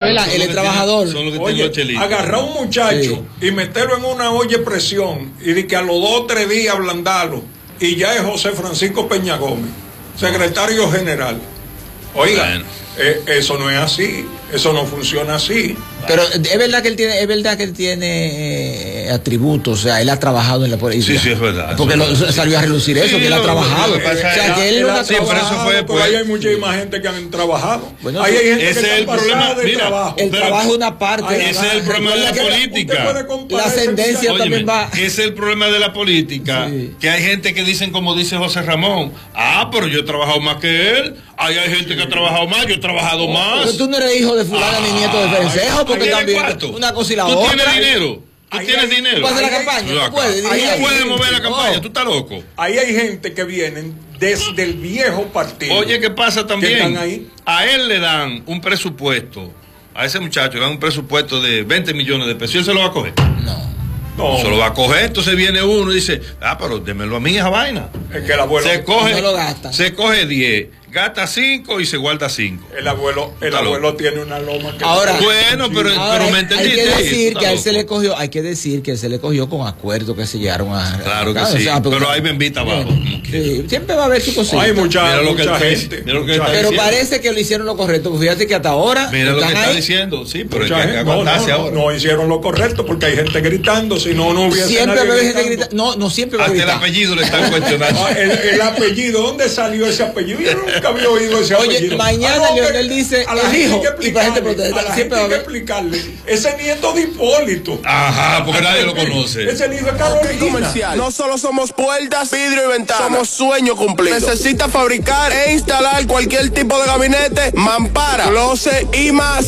¿verdad? Él es trabajador. Oye, agarrar a un muchacho y meterlo en una olla de presión y de que a los 2 o 3 días ablandarlo, y ya es José Francisco Peña Gómez, secretario general. Oiga, bueno, eso no es así, eso no funciona así. Pero es verdad que él tiene atributos, o sea, él ha trabajado en la policía. Sí, es verdad. Porque salió a relucir eso, que él ha trabajado. O sea, que él no ha trabajado. Pero ahí hay mucha más gente que han trabajado. Bueno, ahí hay gente ese que es el problema. De trabajo. El trabajo es una parte. Ese es el problema de la política. La ascendencia también va. Ese es el problema de la política. Sí. Que hay gente que dicen, como dice José Ramón, pero yo he trabajado más que él. Ahí hay gente que ha trabajado más, yo he trabajado más. Pero tú no eres hijo de fulana ni nieto de Ferencejo, porque también una cosa y la otra. ¿Tú tienes dinero? ¿Tú tienes dinero? ¿Tú hacer la campaña? ¿Tú puedes mover la campaña? ¿Tú estás loco? Ahí hay gente que vienen desde el viejo partido. Oye, ¿qué pasa también? ¿Que están ahí? A él le dan un presupuesto, a ese muchacho le dan un presupuesto de 20 millones de pesos. ¿Y él se lo va a coger? No. Se lo va a coger. Entonces viene uno y dice, pero démelo a mí esa vaina. Es que el abuelo no lo gasta. Se coge 10, gasta 5 y se guarda 5. El abuelo tiene una loma que... Ahora, bueno, pero me entendiste. Hay que decir que a él se le cogió, con acuerdo que se llegaron a... Claro que sí, o sea, pero hay bembita abajo. Sí, siempre va a haber su cosita. Hay mucha gente. Pero parece que lo hicieron lo correcto. Fíjate que hasta ahora... Mira lo que está diciendo. Sí, pero hay que aguantarse ahora. No hicieron lo correcto porque hay gente gritando. Si no hubiese siempre va a haber gente gritando. No siempre va a gritar. Hasta el apellido le están cuestionando. El apellido, ¿dónde salió ese apellido? Yo nunca había oído ese apellido. Oye, mañana Leonel dice a la hijo y para gente protesta. A la gente hay que explicarle. Ese nieto de Hipólito. Ajá, porque nadie lo conoce. Ese nieto de Carolina. No solo somos puertas, vidrio y ventanas, somos sueño cumplido. Necesita fabricar e instalar cualquier tipo de gabinete, mampara, closet y más.